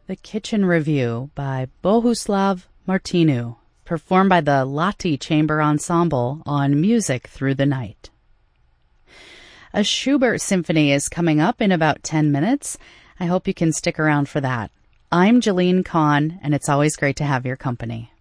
The Kitchen Review by Bohuslav Martinu, performed by the Lati Chamber Ensemble on Music Through the Night. A Schubert symphony is coming up in about 10 minutes. I hope you can stick around for that. I'm Jalene Kahn, and it's always great to have your company.